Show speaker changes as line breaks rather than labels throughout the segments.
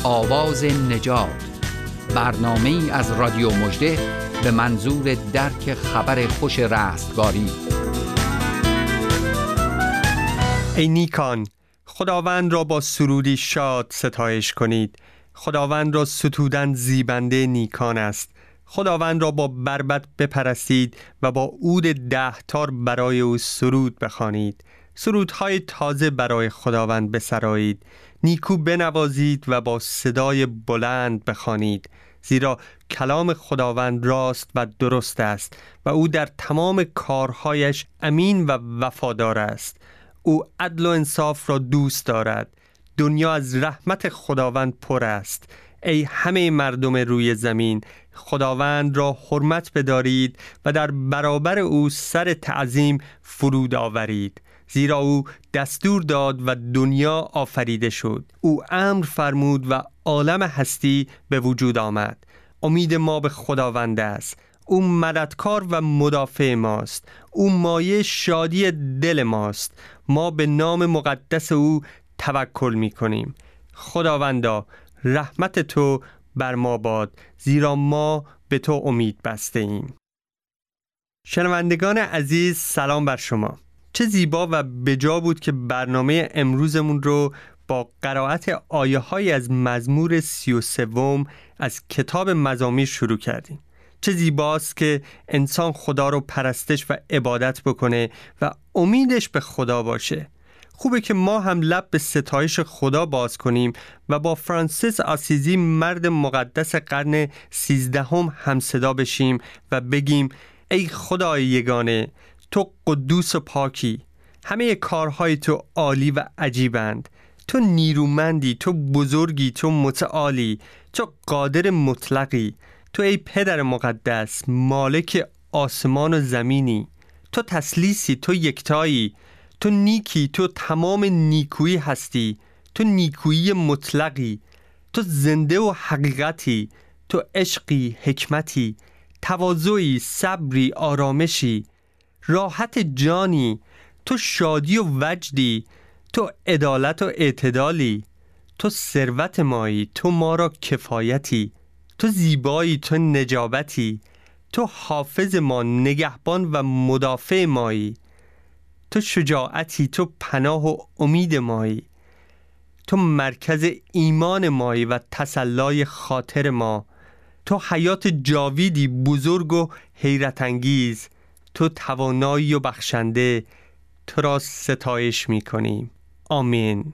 آواز نجات، برنامه‌ای از رادیو مژده به منظور درک خبر خوش رستگاری.
ای نیکان، خداوند را با سرودی شاد ستایش کنید. خداوند را ستودن زیبنده نیکان است. خداوند را با بربط بپرستید و با عود 10 تار برای او سرود بخوانید. سرودهای تازه برای خداوند بسرایید. نیکو بنوازید و با صدای بلند بخوانید، زیرا کلام خداوند راست و درست است و او در تمام کارهایش امین و وفادار است. او عدل و انصاف را دوست دارد. دنیا از رحمت خداوند پر است. ای همه مردم روی زمین، خداوند را حرمت بدارید و در برابر او سر تعظیم فرود آورید. زیرا او دستور داد و دنیا آفریده شد. او امر فرمود و عالم هستی به وجود آمد. امید ما به خداوند است. او مددکار و مدافع ماست. او مایه شادی دل ماست. ما به نام مقدس او توکل می کنیم. خداوندا، رحمت تو بر ما باد، زیرا ما به تو امید بسته ایم. شنوندگان عزیز، سلام بر شما. چه زیبا و بجا بود که برنامه امروزمون رو با قرائت آیه‌های از مزمور 33 از کتاب مزامیر شروع کردیم. چه زیباست که انسان خدا رو پرستش و عبادت بکنه و امیدش به خدا باشه. خوبه که ما هم لب به ستایش خدا باز کنیم و با فرانسیس آسیزی، مرد مقدس قرن 13 هم صدا بشیم و بگیم: ای خدای یگانه، تو قدوس و پاکی، همه کارهای تو عالی و عجیبند. تو نیرومندی، تو بزرگی، تو متعالی، تو قادر مطلقی. تو ای پدر مقدس، مالک آسمان و زمینی. تو تثلیثی، تو یکتایی، تو نیکی، تو تمام نیکویی هستی. تو نیکویی مطلقی، تو زنده و حقیقتی، تو عشقی، حکمتی، تواضعی، صبری، آرامشی، راحت جانی، تو شادی و وجدی، تو عدالت و اعتدالی، تو ثروت مایی، تو ما را کفایتی، تو زیبایی، تو نجابتی، تو حافظ ما، نگهبان و مدافع مایی، تو شجاعتی، تو پناه و امید مایی، تو مرکز ایمان مایی و تسلای خاطر ما، تو حیات جاویدی، بزرگ و حیرت انگیز، تو توانایی و بخشنده. تو را ستایش می کنیم. آمین.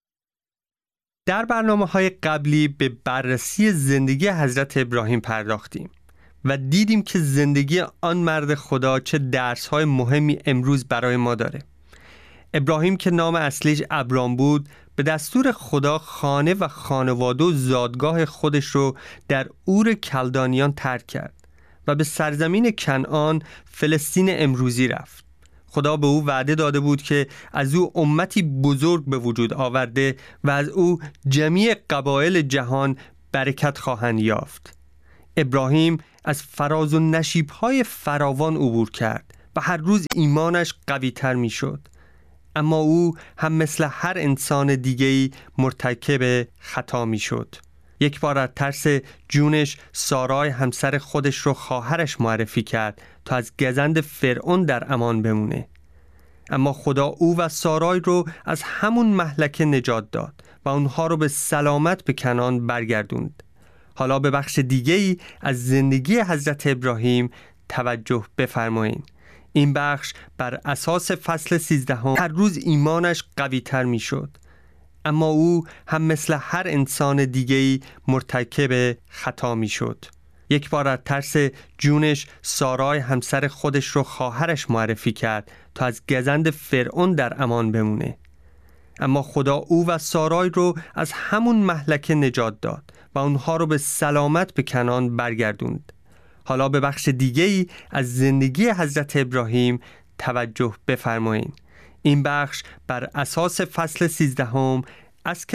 در برنامه‌های قبلی به بررسی زندگی حضرت ابراهیم پرداختیم و دیدیم که زندگی آن مرد خدا چه درس‌های مهمی امروز برای ما داره. ابراهیم که نام اصلیش ابرام بود، به دستور خدا خانه و خانواده و زادگاه خودش رو در اور کلدانیان ترک کرد و به سرزمین کنعان، فلسطین امروزی رفت. خدا به او وعده داده بود که از او امتی بزرگ به وجود آورده و از او جمیع قبایل جهان برکت خواهند یافت. ابراهیم از فراز و نشیب‌های فراوان عبور کرد و هر روز ایمانش قوی‌تر می‌شد. اما او هم مثل هر انسان دیگه‌ای مرتکب خطا می‌شد. یک بار از ترس جونش، سارای همسر خودش رو خواهرش معرفی کرد تا از گزند فرعون در امان بمونه. اما خدا او و سارای رو از همون مهلکه نجات داد و اونها رو به سلامت به کنعان برگردوند. حالا به بخش دیگه‌ای از زندگی حضرت ابراهیم توجه بفرمایید. این بخش بر اساس فصل 13 هر روز ایمانش قوی‌تر می‌شد. اما او هم مثل هر انسان دیگه‌ای مرتکب خطا می‌شد. یک بار از ترس جونش، سارای همسر خودش رو خواهرش معرفی کرد تا از گزند فرعون در امان بمونه. اما خدا او و سارای رو از همون مهلکه نجات داد و اونها رو به سلامت به کنعان برگردوند. حالا به بخش دیگه‌ای از زندگی حضرت ابراهیم توجه بفرمایید. این بخش بر اساس فصل 13 از